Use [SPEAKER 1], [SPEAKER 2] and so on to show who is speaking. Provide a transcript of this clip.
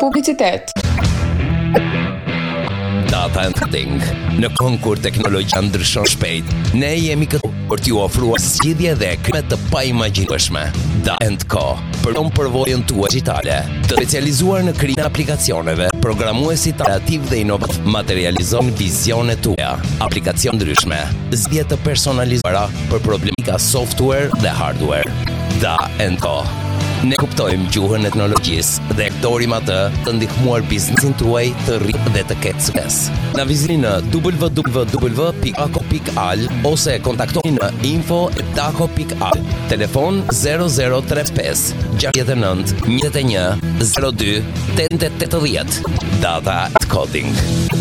[SPEAKER 1] publicitet.
[SPEAKER 2] Data and Coding. Në kohën kur teknologjia ndryshon shpejt, ne jemi këtu për t'ju ofruar zgjidhje dhe krime të paimagjinueshme. Data and Co. Përton përvojën tuaj digjitale, të specializuar në krijimin e aplikacioneve, programuesit kreativ dhe inovativ materializojnë vizionet tuaja, aplikacione ndryshme, zgjidhje të personalizuara për problematika software dhe hardware. Data and Co. Ne kuptojmë gjuhën e teknologjisë dhe ektorim atë të ndihmuar biznesin tuaj të rritë dhe të ketë sukses. Na vizitoni në www.daco.al ose kontaktoni në info@daco.al. Telefon 0035 69 21 02 880. Data Coding.